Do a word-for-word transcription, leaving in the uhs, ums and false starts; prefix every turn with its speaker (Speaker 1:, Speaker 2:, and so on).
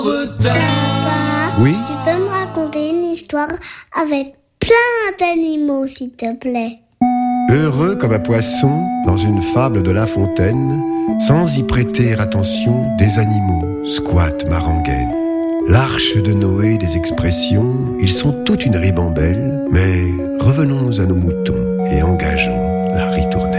Speaker 1: Papa,
Speaker 2: Oui?
Speaker 1: tu peux me raconter une histoire avec plein d'animaux, s'il te plaît?
Speaker 2: Heureux comme un poisson dans une fable de La Fontaine, sans y prêter attention, des animaux squattent ma rengaine. L'arche de Noé des expressions, ils sont toute une ribambelle, mais revenons à nos moutons et engageons la ritournelle.